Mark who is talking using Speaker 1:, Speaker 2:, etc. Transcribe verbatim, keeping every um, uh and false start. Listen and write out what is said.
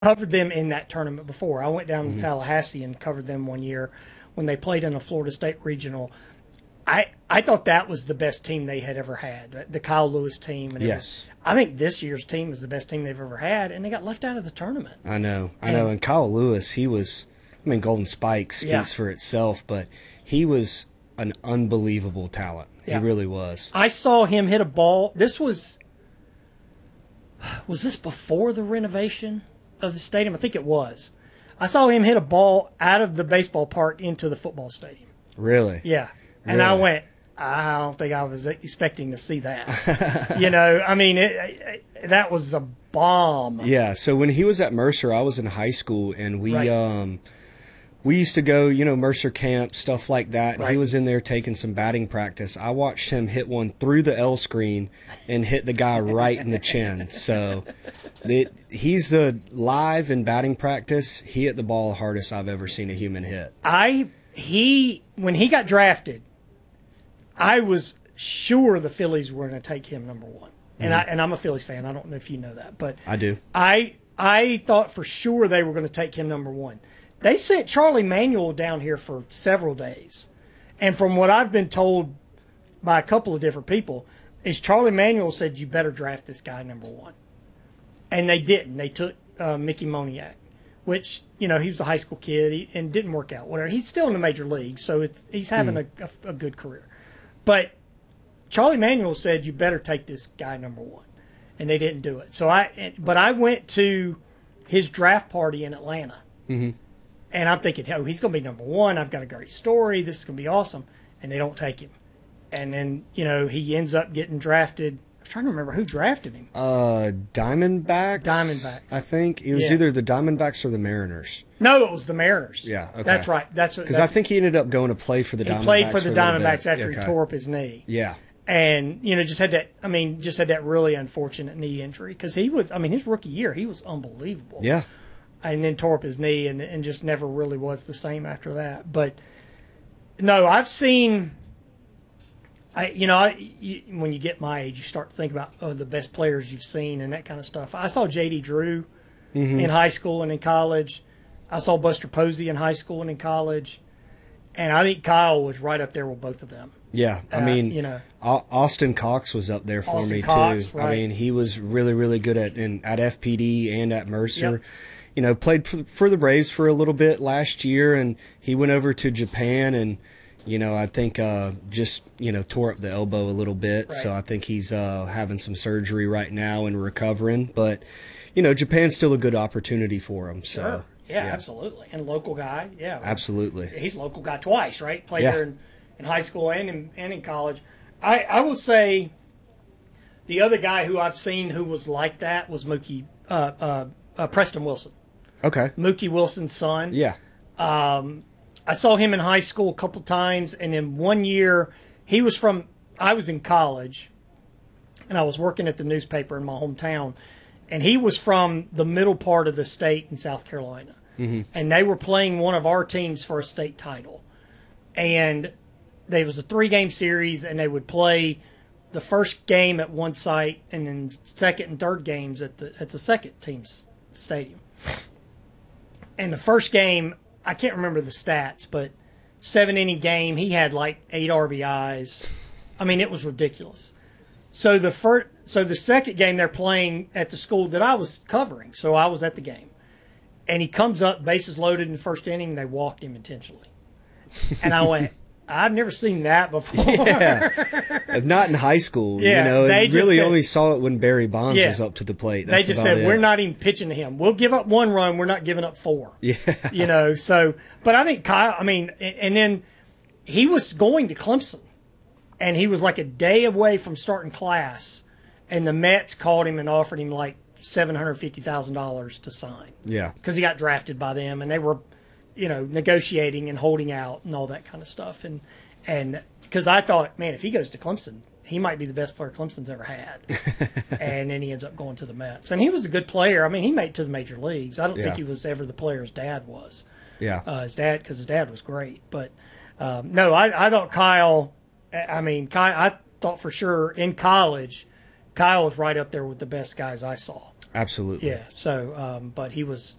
Speaker 1: covered them in that tournament before. I went down
Speaker 2: Mm-hmm.
Speaker 1: to Tallahassee and covered them one year when they played in a Florida State regional. I I thought that was the best team they had ever had, the Kyle Lewis team. And it
Speaker 2: Yes.
Speaker 1: was, I think this year's team is the best team they've ever had, and they got left out of the tournament.
Speaker 2: I know. I
Speaker 1: And-
Speaker 2: know. And Kyle Lewis, he was, I mean, Golden Spike speaks
Speaker 1: Yeah.
Speaker 2: for itself, but he was an unbelievable talent.
Speaker 1: Yeah.
Speaker 2: He really was.
Speaker 1: I saw him hit a ball. This was, was this before the renovation of the stadium? I think it was. I saw him hit a ball out of the baseball park into the football stadium.
Speaker 2: Really?
Speaker 1: Yeah. And I
Speaker 2: Really?
Speaker 1: went, I don't think I was expecting to see that. you know, I mean, it, it, that was a bomb.
Speaker 2: Yeah. So when he was at Mercer, I was in high school, and we
Speaker 1: Right.
Speaker 2: um we used to go, you know, Mercer camp, stuff like that. And he
Speaker 1: Right.
Speaker 2: was in there taking some batting practice. I watched him hit one through the L screen and hit the guy right in the chin. So it, he's the live in batting practice. He hit the ball the hardest I've ever seen a human hit.
Speaker 1: I, he, when he got drafted, I was sure the Phillies were going to take him number one. And I, and I'm a Phillies fan. I don't know if you know that, but
Speaker 2: I do.
Speaker 1: I, I thought for sure they were going to take him number one. They sent Charlie Manuel down here for several days. And from what I've been told by a couple of different people, is Charlie Manuel said, you better draft this guy number one. And they didn't. They took uh, Mickey Moniak, which, you know, he was a high school kid he, and didn't work out. Whatever. He's still in the major league, so it's he's having a, a, a good career. But Charlie Manuel said, you better take this guy number one. And they didn't do it. So I, but I went to his draft party in Atlanta.
Speaker 2: Mm-hmm.
Speaker 1: And I'm thinking, oh, he's going to be number one. I've got a great story. This is going to be awesome. And they don't take him. And then, you know, he ends up getting drafted. I'm trying to remember who drafted him.
Speaker 2: Uh, Diamondbacks?
Speaker 1: Diamondbacks.
Speaker 2: I think. It was
Speaker 1: Yeah.
Speaker 2: either the Diamondbacks or the Mariners.
Speaker 1: No, it was the Mariners.
Speaker 2: Yeah, okay.
Speaker 1: That's right. That's
Speaker 2: Because I think he ended up going to play for the
Speaker 1: he
Speaker 2: Diamondbacks.
Speaker 1: played for the
Speaker 2: a little bit.
Speaker 1: Diamondbacks after
Speaker 2: Okay.
Speaker 1: he tore up his knee.
Speaker 2: Yeah.
Speaker 1: And, you know, just had that, I mean, just had that really unfortunate knee injury. Because he was, I mean, his rookie year, he was unbelievable.
Speaker 2: Yeah.
Speaker 1: And then tore up his knee and, and just never really was the same after that. But no, I've seen, I you know, I, you, when you get my age, you start to think about oh, the best players you've seen and that kind of stuff. I saw J D. Drew in high school and in college. I saw Buster Posey in high school and in college. And I think Kyle was right up there with both of them.
Speaker 2: Yeah, I
Speaker 1: Uh,
Speaker 2: mean,
Speaker 1: you know.
Speaker 2: Au- Austin Cox was up there for
Speaker 1: Austin
Speaker 2: me
Speaker 1: Cox,
Speaker 2: too.
Speaker 1: right.
Speaker 2: I mean, he was really, really good at in, at F P D and at Mercer.
Speaker 1: Yep.
Speaker 2: You know, played for, for the Braves for a little bit last year, and he went over to Japan, and you know, I think uh, just you know tore up the elbow a little bit.
Speaker 1: Right.
Speaker 2: So I think he's uh, having some surgery right now and recovering. But you know, Japan's still a good opportunity for him. So
Speaker 1: Sure. Yeah, absolutely. And local guy, yeah.
Speaker 2: absolutely.
Speaker 1: He's a local guy twice, right? Played
Speaker 2: Yeah.
Speaker 1: there in, in high school and in, and in college. I, I will say the other guy who I've seen who was like that was Mookie, uh, uh, uh, Preston Wilson.
Speaker 2: Okay.
Speaker 1: Mookie Wilson's son.
Speaker 2: Yeah.
Speaker 1: I saw him in high school a couple times, and in one year, he was from, I was in college, and I was working at the newspaper in my hometown, and he was from the middle part of the state in South Carolina. Mm-hmm. And they were playing one of our teams for a state title. And there was a three-game series, and they would play the first game at one site, and then second and third games at the at the second team's stadium. And the first game, I can't remember the stats, but seven inning game, he had like eight R B Is. I mean, it was ridiculous. So the first, so the second game they're playing at the school that I was covering, so I was at the game, and he comes up, bases loaded in the first inning. They walked him intentionally, and I went, I've never seen that before.
Speaker 2: Yeah. Not in high school.
Speaker 1: Yeah,
Speaker 2: you know,
Speaker 1: they
Speaker 2: they
Speaker 1: just
Speaker 2: really
Speaker 1: said-
Speaker 2: only saw it when Barry Bonds
Speaker 1: Yeah.
Speaker 2: was up to the plate.
Speaker 1: They
Speaker 2: That's
Speaker 1: just
Speaker 2: about
Speaker 1: said
Speaker 2: it.
Speaker 1: we're not even pitching to him. We'll give up one run. We're not giving up four.
Speaker 2: Yeah.
Speaker 1: You know, so but I think Kyle. I mean, and, and then he was going to Clemson, and he was like a day away from starting class, and the Mets called him and offered him like seven hundred fifty thousand dollars to sign
Speaker 2: Yeah.
Speaker 1: because he got drafted by them, and they were, you know, negotiating and holding out and all that kind of stuff, and and because I thought, man, if he goes to Clemson, he might be the best player Clemson's ever had. And then he ends up going to the Mets. And he was a good player. I mean, he made it to the major leagues. I don't
Speaker 2: Yeah.
Speaker 1: think he was ever the player his dad was.
Speaker 2: Yeah.
Speaker 1: Uh, his dad, because his dad was great. But um, no, I, I thought Kyle, I mean, Kyle, I thought for sure in college, Kyle was right up there with the best guys I saw.
Speaker 2: Absolutely.
Speaker 1: Yeah. So, um, but he was